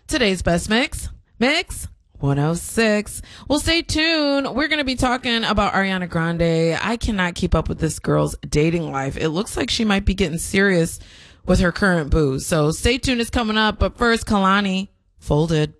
Today's best mix 106. Well, stay tuned. We're going to be talking about Ariana Grande. I cannot keep up with this girl's dating life. It looks like she might be getting serious with her current boo. So stay tuned. It's coming up. But first, Kalani, Folded.